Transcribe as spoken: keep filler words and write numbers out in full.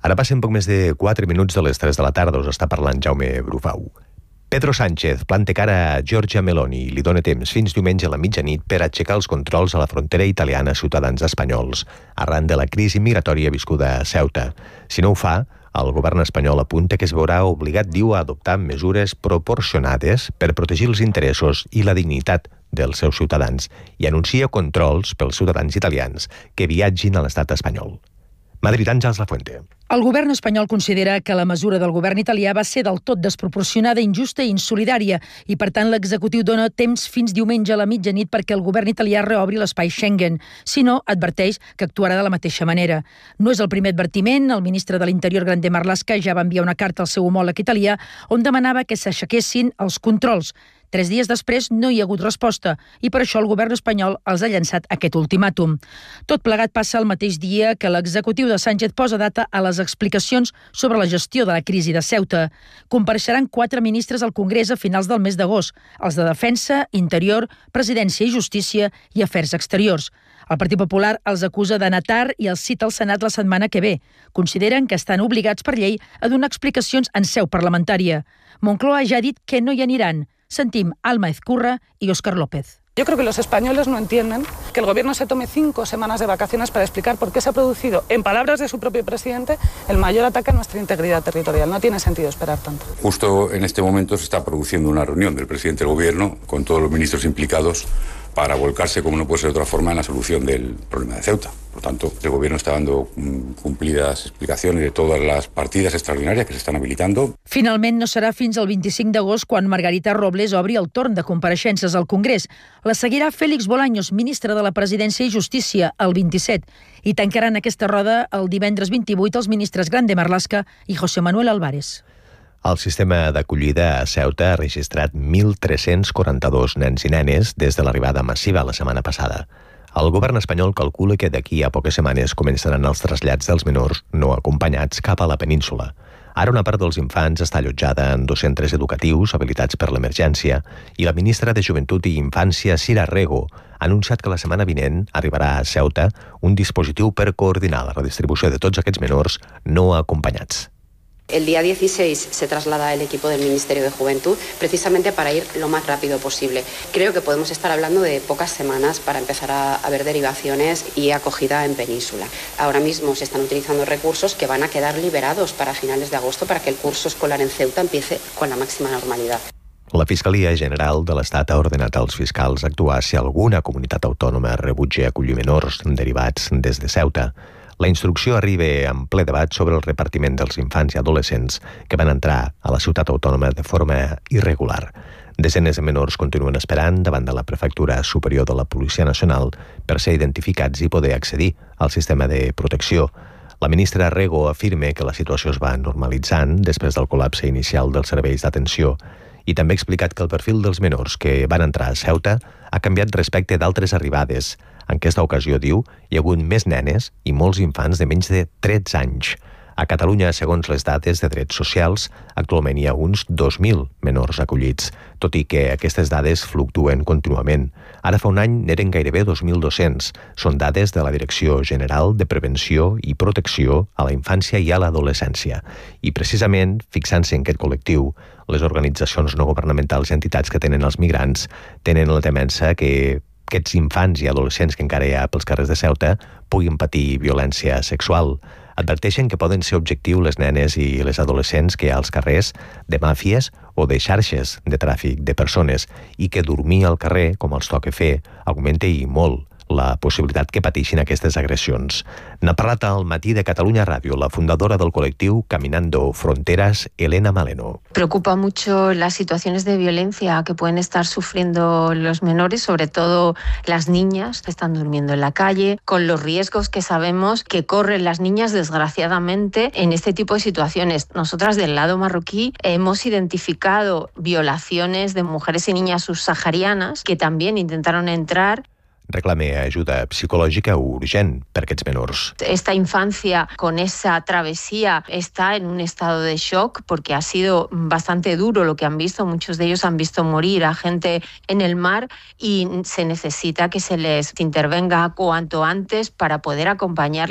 Ara passen poc més de quatre minuts de les tres de la tarda. Us està parlant Jaume Brufau. Pedro Sánchez planta cara a Giorgia Meloni i li dona temps fins diumenge a la mitjanit per aixecar els controls a la frontera italiana a ciutadans espanyols, arran de la crisi migratòria viscuda a Ceuta. Si no ho fa, el govern espanyol apunta que es veurà obligat, diu, a adoptar mesures proporcionades per protegir els interessos i la dignitat dels seus ciutadans i anuncia controls pels ciutadans italians que viatgin a l'estat espanyol. Madrid, Àngels Lafuente. El govern espanyol considera que la mesura del govern italià va ser del tot desproporcionada, injusta i insolidària i, per tant, l'executiu dona temps fins diumenge a la mitjanit perquè el govern italià reobri l'espai Schengen. Si no, adverteix que actuarà de la mateixa manera. No és el primer advertiment. El ministre de l'Interior, Grande Marlaska, ja va enviar una carta al seu homòleg italià on demanava que s'aixequessin els controls. Tres dies després no hi ha hagut resposta i per això el govern espanyol els ha llançat aquest ultimàtum. Tot plegat passa el mateix dia que l'executiu de Sánchez posa data a les explicacions sobre la gestió de la crisi de Ceuta. Compareixeran quatre ministres al Congrés a finals del mes d'agost, els de Defensa, Interior, Presidència i Justícia i Afers Exteriors. El Partit Popular els acusa d'anar tard i els cita al Senat la setmana que ve. Consideren que estan obligats per llei a donar explicacions en seu parlamentària. Moncloa ja ha dit que no hi aniran. Sentim Alma Ezcurra y Óscar López. Yo creo que los españoles no entienden que el gobierno se tome cinco semanas de vacaciones para explicar por qué se ha producido, en palabras de su propio presidente, el mayor ataque a nuestra integridad territorial. No tiene sentido esperar tanto. Justo en este momento se está produciendo una reunión del presidente del gobierno con todos los ministros implicados para volcarse, como no puede ser de otra forma, en la solución del problema de Ceuta. Por tanto, el gobierno está dando cumplidas explicaciones de todas las partidas extraordinàries que s'estan habilitando. Finalment, no serà fins al vint-i-cinc d'agost quan Margarita Robles obri el torn de compareixences al Congrés. La seguirà Félix Bolaños, ministre de la Presidència i Justícia, el vint-i-set. I tancaran aquesta roda el divendres vint-i-vuit els ministres Grande Marlaska i José Manuel Álvarez. El sistema d'acollida a Ceuta ha registrat mil tres-cents quaranta-dos nens i nenes des de l'arribada massiva la setmana passada. El govern espanyol calcula que d'aquí a poques setmanes començaran els trasllats dels menors no acompanyats cap a la península. Ara una part dels infants està allotjada en dos centres educatius habilitats per l'emergència i la ministra de Joventut i Infància, Sira Rego, ha anunciat que la setmana vinent arribarà a Ceuta un dispositiu per coordinar la redistribució de tots aquests menors no acompanyats. El día dieciséis se traslada el equipo del Ministerio de Juventud precisamente para ir lo más rápido posible. Creo que podemos estar hablando de pocas semanas para empezar a, a ver derivaciones y acogida en península. Ahora mismo se están utilizando recursos que van a quedar liberados para finales de agosto para que el curso escolar en Ceuta empiece con la máxima normalidad. La Fiscalia General de l'Estat ha ordenat als fiscals actuar si alguna comunitat autònoma rebutja acollir menors derivats des de Ceuta. La instrucció arriba en ple debat sobre el repartiment dels infants i adolescents que van entrar a la ciutat autònoma de forma irregular. Desenes de menors continuen esperant davant de la Prefectura Superior de la Policia Nacional per ser identificats i poder accedir al sistema de protecció. La ministra Rego afirma que la situació es va normalitzant després del col·lapse inicial dels serveis d'atenció i també ha explicat que el perfil dels menors que van entrar a Ceuta ha canviat respecte d'altres arribades. En aquesta ocasió, diu, hi ha hagut més nenes i molts infants de menys de tretze anys. A Catalunya, segons les dades de drets socials, actualment hi ha uns dos mil menors acollits, tot i que aquestes dades fluctuen contínuament. Ara fa un any n'eren gairebé dos mil dos-cents. Són dades de la Direcció General de Prevenció i Protecció a la Infància i a l'Adolescència. I precisament, fixant-se en aquest col·lectiu, les organitzacions no governamentals i entitats que tenen els migrants tenen la temença que aquests infants i adolescents que encara hi ha pels carrers de Ceuta puguin patir violència sexual. Adverteixen que poden ser objectiu les nenes i les adolescents que hi ha als carrers de màfies o de xarxes de tràfic de persones i que dormir al carrer, com els toca fer, augmenta i molt la possibilitat que pateixin aquestes agressions. N'ha parlat al Matí de Catalunya Ràdio la fundadora del col·lectiu Caminando Fronteras, Elena Maleno. Preocupa mucho las situaciones de violencia que pueden estar sufriendo los menores, sobre todo las niñas que están durmiendo en la calle, con los riesgos que sabemos que corren las niñas desgraciadamente en este tipo de situaciones. Nosotras del lado marroquí hemos identificado violaciones de mujeres y niñas subsaharianas que también intentaron entrar. Reclame ajuda psicològica urgent per aquests menors. Esta infancia con esa travesía está en un estado de shock porque ha sido bastante duro lo que han visto. Muchos de ellos han visto morir a gente en el mar y se necesita que se les intervenga cuanto antes para poder acompañar